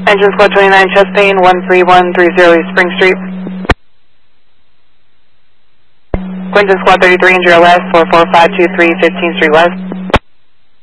Engine Squad 29, chest pain, 13130 Spring Street. Quinton Squad 33, injury last, 44523 15th Street West.